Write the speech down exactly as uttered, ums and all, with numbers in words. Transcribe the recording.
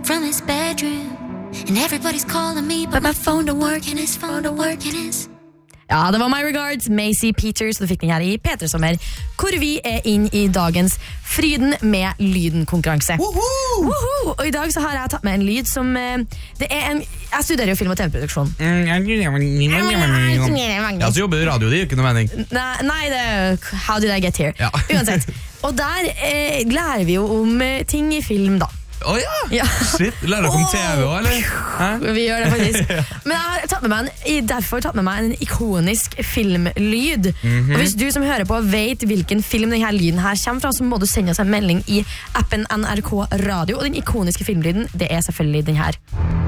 from his bedroom. And everybody's calling me, but my phone don't work, and his phone don't work, and his... Ja, det var My Regards, Macy Peters, og du fikk den her i P tre Sommer, hvor vi er inn i dagens Fryden med lyden-konkurranse. Woohoo! Woohoo! Og i dag så har jeg tatt med en lyd som, eh, det er en, jeg studerer jo film- og tv-produksjon. Ja, så jobber du i radio, det er jo ikke noe mening. Nei, nei, det, how did I get here? Ja. Uansett. Og der eh, lærer vi jo om eh, ting i film da. Åh oh, ja. Ja. Shit, lærer dere om T V også, eller? Hæ? Vi gjør det faktisk. Men jeg har tatt med meg en, derfor tatt med meg en ikonisk filmlyd. Mm-hmm. Og hvis du som hører på vet hvilken film denne lyden her kommer fra, så må du sende oss en melding i appen N R K Radio. Og den ikoniske filmlyden, det er selvfølgelig den her.